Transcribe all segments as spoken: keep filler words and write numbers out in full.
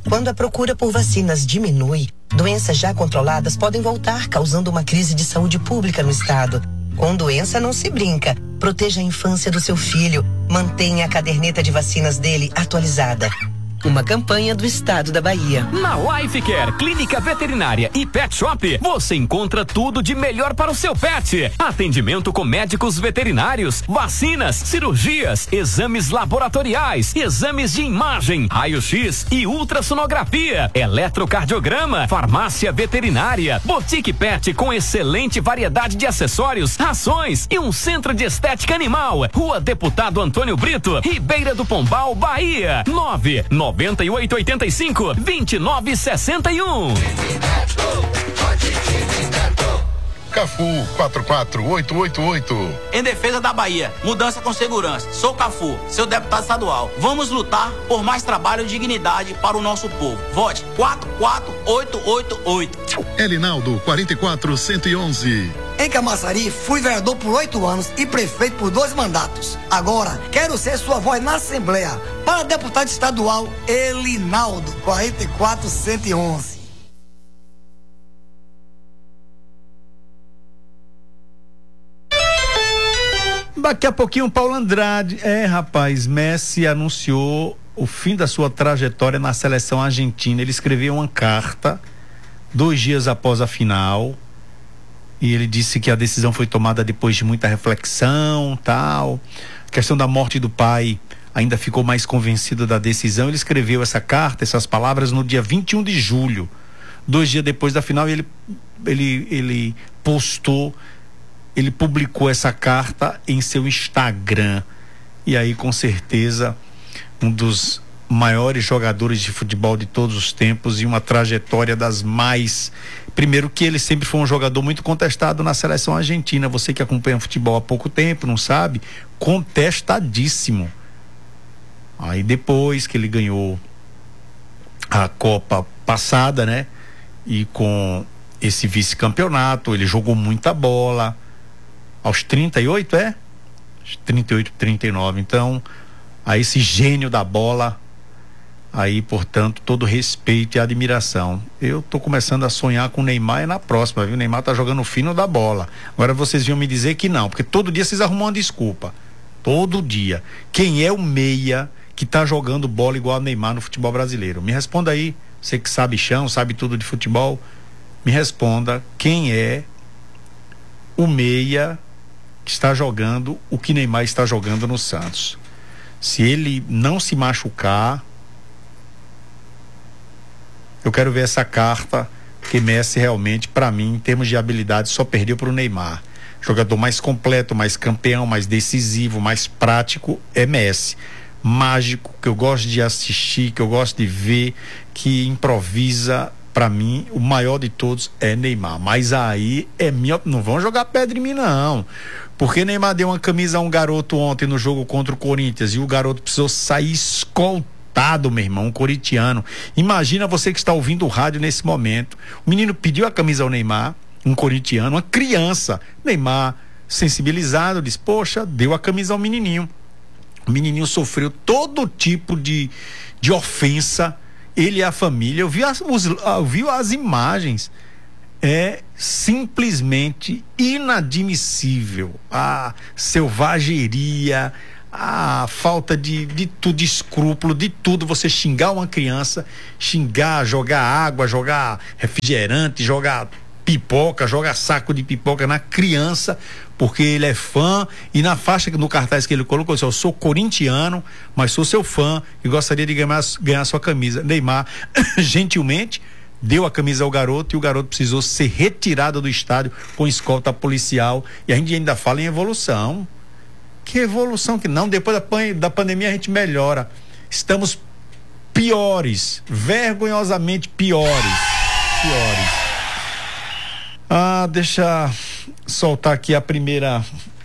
Quando a procura por vacinas diminui, doenças já controladas podem voltar, causando uma crise de saúde pública no estado. Com doença não se brinca. Proteja a infância do seu filho. Mantenha a caderneta de vacinas dele atualizada. Uma campanha do estado da Bahia. Na Life Care, Clínica Veterinária e Pet Shop, você encontra tudo de melhor para o seu pet. Atendimento com médicos veterinários, vacinas, cirurgias, exames laboratoriais, exames de imagem, raio-x e ultrassonografia, eletrocardiograma, farmácia veterinária, boutique pet com excelente variedade de acessórios, rações e um centro de estética animal. Rua Deputado Antônio Brito, Ribeira do Pombal, Bahia. nove noventa e oito, oitenta e cinco, vinte e nove, sessenta e um. Cafu quatro quatro oito oito oito. Em defesa da Bahia, mudança com segurança. Sou Cafu, seu deputado estadual. Vamos lutar por mais trabalho e dignidade para o nosso povo. Vote quatro quatro oito oito oito. Elinaldo quarenta e quatro, cento e onze. Em Camaçari, fui vereador por oito anos e prefeito por dois mandatos. Agora, quero ser sua voz na Assembleia. Para deputado estadual, Elinaldo, quarenta e quatro, cento e onze. Daqui a pouquinho, Paulo Andrade. É, rapaz, Messi anunciou o fim da sua trajetória na seleção argentina. Ele escreveu uma carta dois dias após a final. E ele disse que a decisão foi tomada depois de muita reflexão, tal. A questão da morte do pai, ainda ficou mais convencido da decisão. Ele escreveu essa carta, essas palavras, no dia vinte e um de julho, dois dias depois da final. E ele, ele, ele postou, ele publicou essa carta em seu Instagram. E aí, com certeza, um dos maiores jogadores de futebol de todos os tempos e uma trajetória das mais... Primeiro que ele sempre foi um jogador muito contestado na seleção argentina. Você que acompanha futebol há pouco tempo, não sabe? Contestadíssimo. Aí depois que ele ganhou a Copa passada, né? E com esse vice-campeonato, ele jogou muita bola. Aos trinta e oito, é? trinta e oito, trinta e nove. Então, a esse gênio da bola... Aí, portanto, todo respeito e admiração. Eu tô começando a sonhar com o Neymar, é na próxima, viu? O Neymar tá jogando fino da bola. Agora vocês iam me dizer que não, porque todo dia vocês arrumam uma desculpa. Todo dia. Quem é o meia que tá jogando bola igual ao Neymar no futebol brasileiro? Me responda aí. Você que sabe chão, sabe tudo de futebol. Me responda quem é o meia que está jogando o que Neymar está jogando no Santos. Se ele não se machucar, eu quero ver essa carta, que Messi realmente, para mim, em termos de habilidade, só perdeu para o Neymar. Jogador mais completo, mais campeão, mais decisivo, mais prático é Messi. Mágico, que eu gosto de assistir, que eu gosto de ver, que improvisa, para mim, o maior de todos é Neymar. Mas aí é minha, não vão jogar pedra em mim, não. Porque Neymar deu uma camisa a um garoto ontem no jogo contra o Corinthians e o garoto precisou sair escoltado, meu irmão, um corintiano. Imagina você que está ouvindo o rádio nesse momento. O menino pediu a camisa ao Neymar, um corintiano, uma criança. Neymar, sensibilizado, disse: poxa, deu a camisa ao menininho. O menininho sofreu todo tipo de, de ofensa, ele e a família. Eu vi as, os, eu vi as imagens. É simplesmente inadmissível a selvageria, a falta de, de tudo, de escrúpulo, de tudo. Você xingar uma criança, xingar, jogar água, jogar refrigerante, jogar pipoca, jogar saco de pipoca na criança, porque ele é fã. E na faixa, no cartaz que ele colocou, eu sou corintiano, mas sou seu fã e gostaria de ganhar, ganhar sua camisa. Neymar gentilmente deu a camisa ao garoto e o garoto precisou ser retirado do estádio com escolta policial. E a gente ainda fala em evolução. Que evolução que não, depois da, pan- da pandemia a gente melhora. Estamos piores, vergonhosamente piores. Piores. Ah, deixa soltar aqui a primeira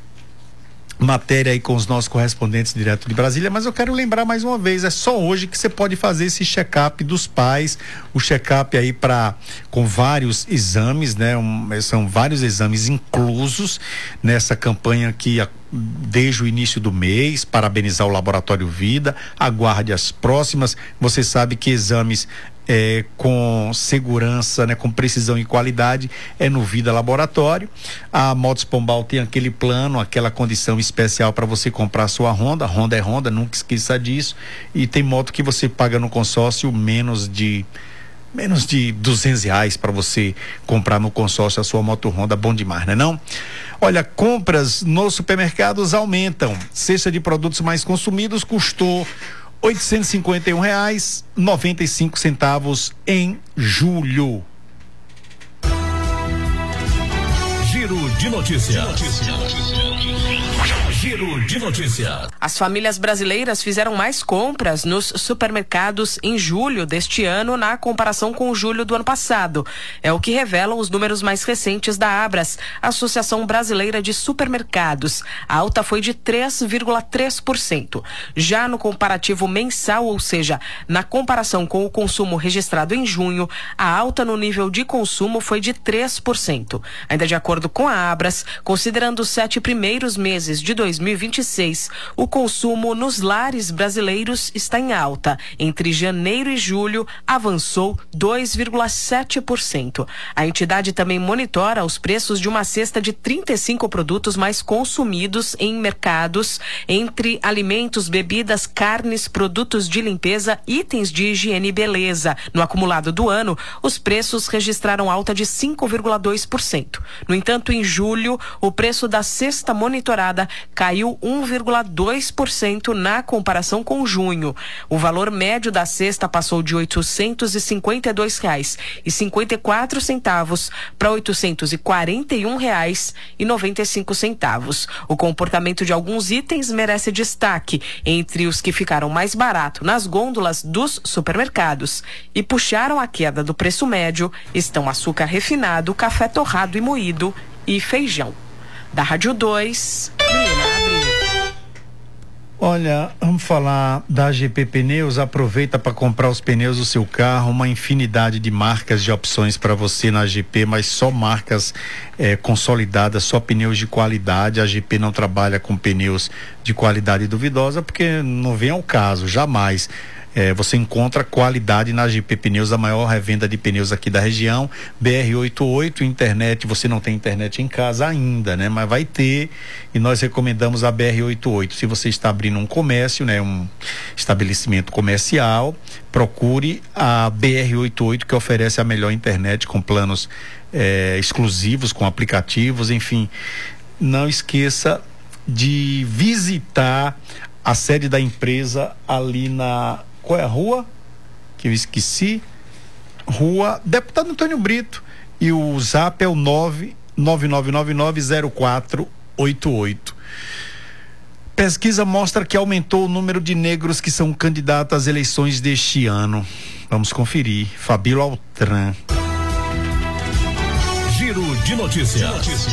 matéria aí com os nossos correspondentes direto de Brasília, mas eu quero lembrar mais uma vez, é só hoje que você pode fazer esse check-up dos pais, o check-up aí para com vários exames, né? Um, são vários exames inclusos nessa campanha que a, desde o início do mês, parabenizar o Laboratório Vida, aguarde as próximas. Você sabe que exames É, com segurança, né, com precisão e qualidade, é no Vida Laboratório. A Motos Pombal tem aquele plano, aquela condição especial para você comprar a sua Honda. Honda é Honda, nunca esqueça disso. E tem moto que você paga no consórcio menos de menos de duzentos reais para você comprar no consórcio a sua moto Honda. Bom demais, né não? Olha, compras nos supermercados aumentam. Cesta de produtos mais consumidos custou oitocentos e cinquenta e um reais e noventa e cinco centavos em julho. Giro de notícias. Giro de notícias. As famílias brasileiras fizeram mais compras nos supermercados em julho deste ano na comparação com julho do ano passado. É o que revelam os números mais recentes da Abras, Associação Brasileira de Supermercados. A alta foi de três vírgula três por cento. Já no comparativo mensal, ou seja, na comparação com o consumo registrado em junho, a alta no nível de consumo foi de três por cento. Ainda de acordo com a Abras, considerando os sete primeiros meses de dois mil e vinte e seis, o consumo nos lares brasileiros está em alta. Entre janeiro e julho, avançou dois vírgula sete por cento. A entidade também monitora os preços de uma cesta de trinta e cinco produtos mais consumidos em mercados, entre alimentos, bebidas, carnes, produtos de limpeza, itens de higiene e beleza. No acumulado do ano, os preços registraram alta de cinco vírgula dois por cento. No entanto, em julho, o preço da cesta monitorada caiu um vírgula dois por cento na comparação com junho. O valor médio da cesta passou de oitocentos e cinquenta e dois reais e cinquenta e quatro centavos para oitocentos e quarenta e um reais e noventa e cinco centavos. O comportamento de alguns itens merece destaque. Entre os que ficaram mais barato nas gôndolas dos supermercados e puxaram a queda do preço médio estão açúcar refinado, café torrado e moído e feijão. Da Rádio dois, Olha, vamos falar da A G P Pneus. Aproveita para comprar os pneus do seu carro, uma infinidade de marcas de opções para você na A G P, mas só marcas eh, consolidadas, só pneus de qualidade. A A G P não trabalha com pneus de qualidade duvidosa porque não vem ao caso, jamais. É, você encontra qualidade na A G P Pneus, a maior revenda de pneus aqui da região. B R oitenta e oito, internet, você não tem internet em casa ainda, né? Mas vai ter, e nós recomendamos a B R oitenta e oito. Se você está abrindo um comércio, né? Um estabelecimento comercial, procure a B R oitenta e oito, que oferece a melhor internet com planos é, exclusivos, com aplicativos, enfim. Não esqueça de visitar a sede da empresa ali na... Qual é a rua? Que eu esqueci. Rua Deputado Antônio Brito. E o zap é o nove nove nove nove nove zero quatro oito oito. Pesquisa mostra que aumentou o número de negros que são candidatos às eleições deste ano. Vamos conferir. Fabíola Altran. Giro de notícias.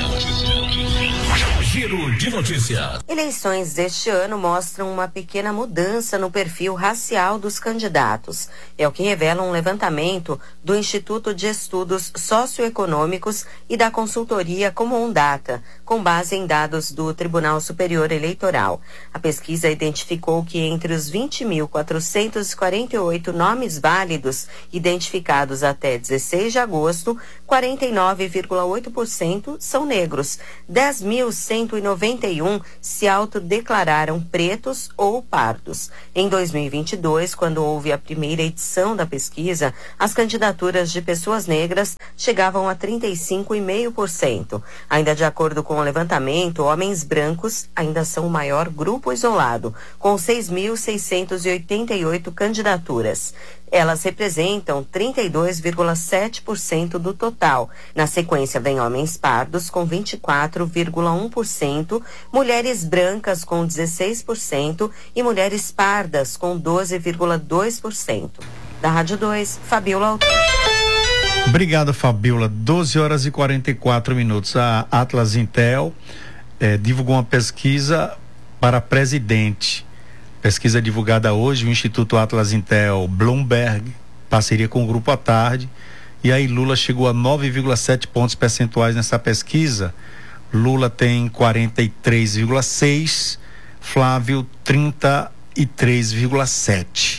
Giro de notícias. Eleições deste ano mostram uma pequena mudança no perfil racial dos candidatos. É o que revela um levantamento do Instituto de Estudos Socioeconômicos e da consultoria Comondata, com base em dados do Tribunal Superior Eleitoral. A pesquisa identificou que entre os vinte mil quatrocentos e quarenta e oito nomes válidos identificados até dezesseis de agosto, quarenta e nove vírgula oito por cento são negros, dez mil cento e noventa e um se autodeclararam pretos ou pardos. Em dois mil e vinte e dois, quando houve a primeira edição da pesquisa, as candidaturas de pessoas negras chegavam a trinta e cinco vírgula cinco por cento. Ainda de acordo com o levantamento, homens brancos ainda são o maior grupo isolado, com seis mil seiscentos e oitenta e oito candidaturas. Elas representam trinta e dois vírgula sete por cento do total. Na sequência vem homens pardos com vinte e quatro vírgula um por cento, mulheres brancas com dezesseis por cento e mulheres pardas com doze vírgula dois por cento. Da Rádio dois, Fabíola Altran. Obrigado, Fabíola. doze horas e quarenta e quatro minutos. A Atlas Intel eh, divulgou uma pesquisa para presidente. Pesquisa divulgada hoje, o Instituto Atlas Intel Bloomberg, parceria com o Grupo à Tarde, e aí Lula chegou a nove vírgula sete pontos percentuais nessa pesquisa. Lula tem quarenta e três vírgula seis, Flávio trinta e três vírgula sete.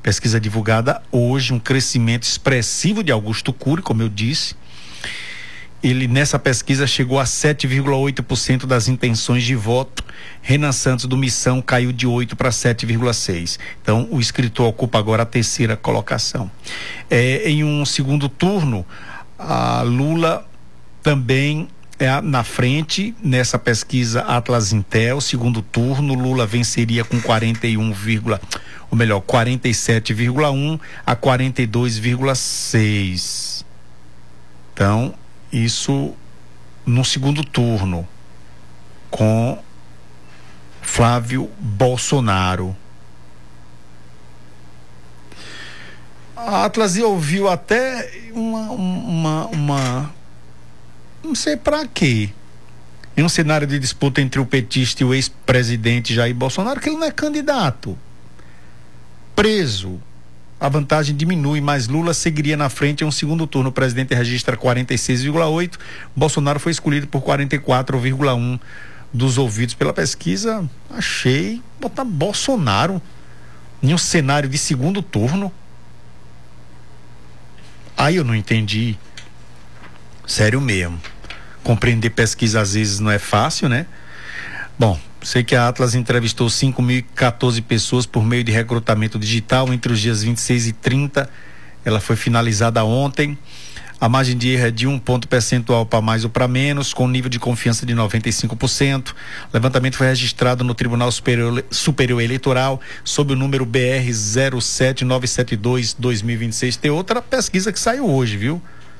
pesquisa divulgada hoje, um crescimento expressivo de Augusto Cury, como eu disse. Ele nessa pesquisa chegou a sete vírgula oito por cento das intenções de voto. Renan Santos do Missão caiu de oito para sete vírgula seis. Então o escritor ocupa agora a terceira colocação. É, em um segundo turno, a Lula também é na frente nessa pesquisa Atlas Intel. Segundo turno, Lula venceria com quarenta e um, ou melhor, quarenta e sete vírgula um a quarenta e dois vírgula seis. Então isso no segundo turno, com Flávio Bolsonaro. A Atlas ouviu até uma, uma, uma não sei para quê, em um cenário de disputa entre o petista e o ex-presidente Jair Bolsonaro, que ele não é candidato, preso. A vantagem diminui, mas Lula seguiria na frente em um segundo turno. O presidente registra quarenta e seis vírgula oito, Bolsonaro foi escolhido por quarenta e quatro vírgula um dos ouvidos pela pesquisa. Achei botar Bolsonaro em um cenário de segundo turno. Aí eu não entendi. Sério mesmo. Compreender pesquisa às vezes não é fácil, né? Bom, sei que a Atlas entrevistou cinco mil e quatorze pessoas por meio de recrutamento digital entre os dias vinte e seis e trinta. Ela foi finalizada ontem. A margem de erro é de um ponto percentual para mais ou para menos, com nível de confiança de noventa e cinco por cento. O levantamento foi registrado no Tribunal Superior, Superior Eleitoral sob o número B R zero sete nove sete dois barra dois mil e vinte e seis. Tem outra pesquisa que saiu hoje, viu?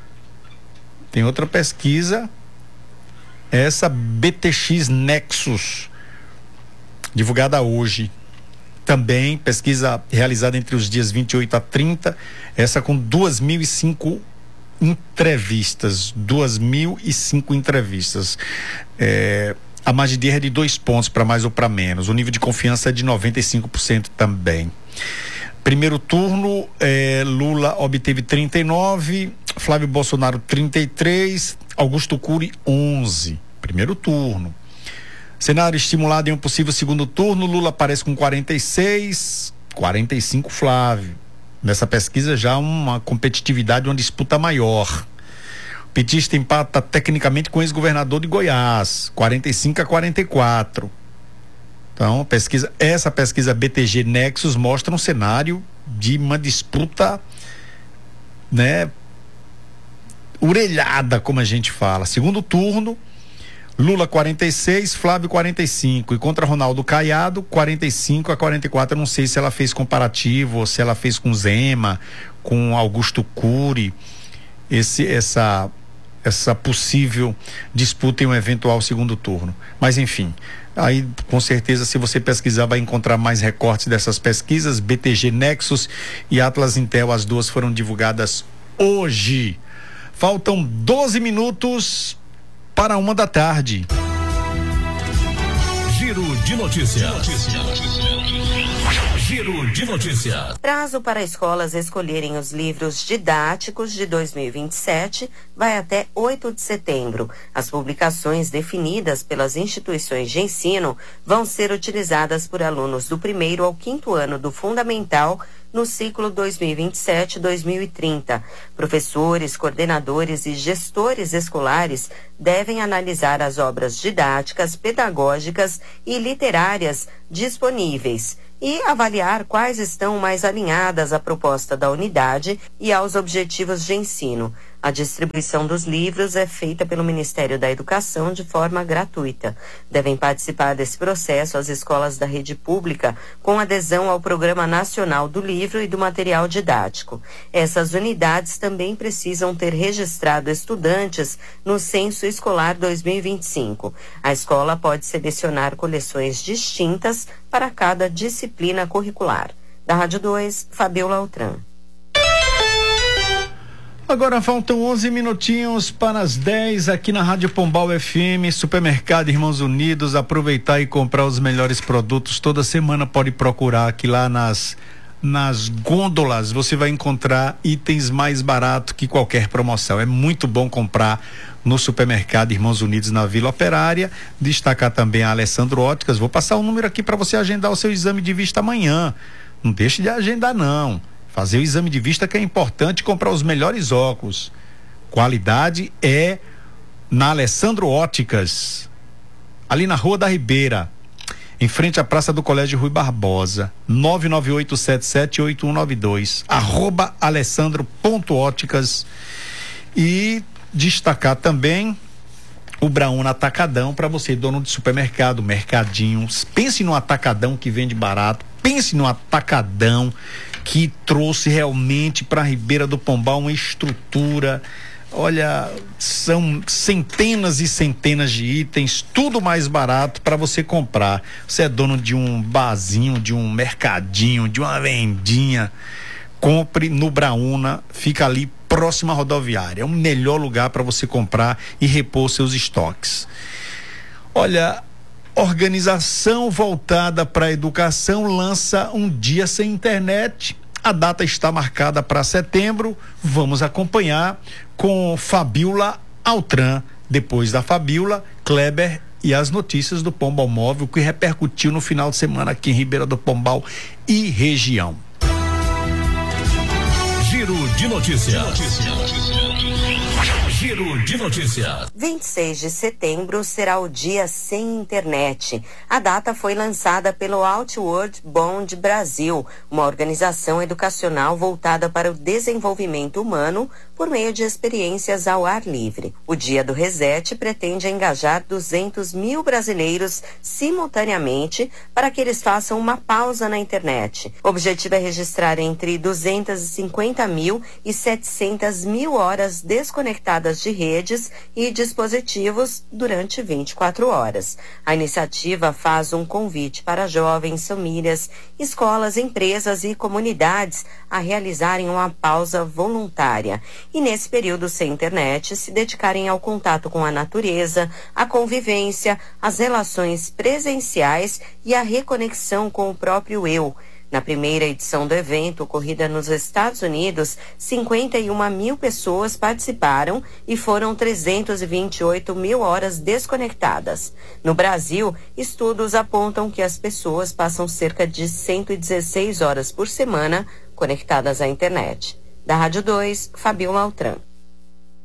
Tem outra pesquisa, essa B T X Nexus, divulgada hoje. Também pesquisa realizada entre os dias vinte e oito a trinta, essa com duas mil e cinco entrevistas, duas mil e cinco entrevistas. É, a margem de erro é de dois pontos para mais ou para menos. O nível de confiança é de noventa e cinco por cento também. Primeiro turno, é, Lula obteve trinta e nove, Flávio Bolsonaro trinta e três, Augusto Cury onze. Primeiro turno. Cenário estimulado em um possível segundo turno, Lula aparece com quarenta e seis, quarenta e cinco Flávio. Nessa pesquisa já uma competitividade, uma disputa maior. O petista empata tecnicamente com o ex-governador de Goiás, quarenta e cinco a quarenta e quatro. Então, pesquisa, essa pesquisa B T G Nexus mostra um cenário de uma disputa, né, orelhada, como a gente fala. Segundo turno, Lula quarenta e seis, Flávio quarenta e cinco, e contra Ronaldo Caiado quarenta e cinco a quarenta e quatro. Eu não sei se ela fez comparativo ou se ela fez com Zema, com Augusto Cury, esse, essa, essa possível disputa em um eventual segundo turno. Mas enfim, aí com certeza, se você pesquisar, vai encontrar mais recortes dessas pesquisas. B T G Nexus e Atlas Intel, as duas foram divulgadas hoje. Faltam doze minutos para uma da tarde. Giro de notícias. Giro de notícias. Prazo para escolas escolherem os livros didáticos de dois mil e vinte e sete vai até oito de setembro. As publicações definidas pelas instituições de ensino vão ser utilizadas por alunos do primeiro ao quinto ano do Fundamental no ciclo dois mil e vinte e sete a dois mil e trinta. Professores, coordenadores e gestores escolares devem analisar as obras didáticas, pedagógicas e literárias disponíveis e avaliar quais estão mais alinhadas à proposta da unidade e aos objetivos de ensino. A distribuição dos livros é feita pelo Ministério da Educação de forma gratuita. Devem participar desse processo as escolas da rede pública com adesão ao Programa Nacional do Livro e do Material Didático. Essas unidades também precisam ter registrado estudantes no Censo Escolar dois mil e vinte e cinco. A escola pode selecionar coleções distintas para cada disciplina curricular. Da Rádio dois, Fabiola Altran. Agora faltam onze minutinhos para as dez aqui na Rádio Pombal F M. Supermercado Irmãos Unidos, aproveitar e comprar os melhores produtos. Toda semana pode procurar aqui lá nas nas gôndolas, você vai encontrar itens mais baratos que qualquer promoção. É muito bom comprar no Supermercado Irmãos Unidos na Vila Operária. Destacar também a Alessandro Óticas. Vou passar o número aqui para você agendar o seu exame de vista amanhã. Não deixe de agendar, não. Fazer o exame de vista, que é importante, comprar os melhores óculos. Qualidade é na Alessandro Óticas, ali na Rua da Ribeira, em frente à Praça do Colégio Rui Barbosa. Nove nove oito sete sete oito um nove dois, arroba alessandro ponto óticas. E destacar também o Brauna Atacadão, para você, dono de supermercado, mercadinho. Pense no atacadão que vende barato, pense no atacadão que trouxe realmente para a Ribeira do Pombal uma estrutura. Olha, são centenas e centenas de itens, tudo mais barato para você comprar. Você é dono de um barzinho, de um mercadinho, de uma vendinha, compre no Brauna, fica ali próximo à rodoviária. É o melhor lugar para você comprar e repor seus estoques. Olha, organização voltada para a educação lança um dia sem internet. A data está marcada para setembro. Vamos acompanhar com Fabiola Altran. Depois da Fabiola, Kleber e as notícias do Pombal Móvel, que repercutiu no final de semana aqui em Ribeira do Pombal e região. Giro de notícias. Giro de notícias. vinte e seis de setembro será o dia sem internet. A data foi lançada pelo Outward Bound Brasil, uma organização educacional voltada para o desenvolvimento humano por meio de experiências ao ar livre. O Dia do Reset pretende engajar duzentos mil brasileiros simultaneamente para que eles façam uma pausa na internet. O objetivo é registrar entre duzentas e cinquenta mil e setecentas mil horas desconectadas de redes e dispositivos durante vinte e quatro horas. A iniciativa faz um convite para jovens, famílias, escolas, empresas e comunidades a realizarem uma pausa voluntária e, nesse período sem internet, se dedicarem ao contato com a natureza, a convivência, as relações presenciais e a reconexão com o próprio eu. Na primeira edição do evento, ocorrida nos Estados Unidos, cinquenta e uma mil pessoas participaram e foram trezentas e vinte e oito mil horas desconectadas. No Brasil, estudos apontam que as pessoas passam cerca de cento e dezesseis horas por semana conectadas à internet. Da Rádio dois, Fabiola Altran.